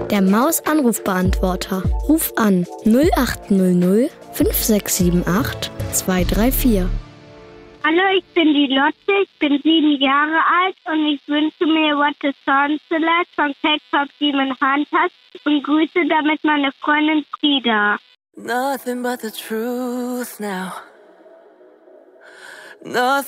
Der Maus-Anrufbeantworter. Ruf an 0800 5678 234. Hallo, ich bin die Lotte, ich bin 7 Jahre alt und ich wünsche mir What the Sun Select von Cake Pop Demon Hunters und grüße damit meine Freundin Frieda. Nothing but the truth now. Nothing